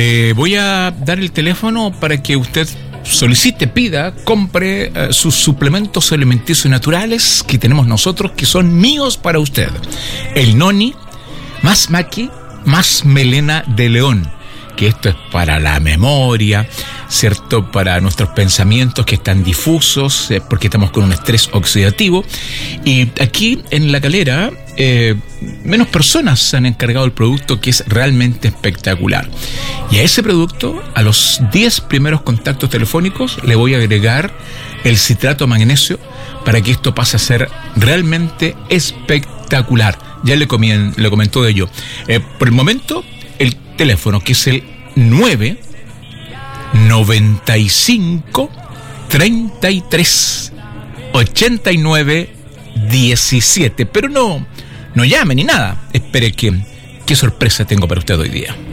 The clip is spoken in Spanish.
Le voy a dar el teléfono para que usted solicite, pida, compre sus suplementos alimenticios naturales que tenemos nosotros, que son míos para usted. El Noni, más maqui, más melena de león, que esto es para la memoria, ¿cierto? Para nuestros pensamientos que están difusos, porque estamos con un estrés oxidativo. Y aquí en La Calera, menos personas se han encargado del producto, que es realmente espectacular. Y a ese producto, a los 10 primeros contactos telefónicos, le voy a agregar el citrato de magnesio para que esto pase a ser realmente espectacular. Ya le comentó de ello. Por el momento, el teléfono, que es el 995 33 89 17. Pero no llame ni nada. Espere qué sorpresa tengo para usted hoy día.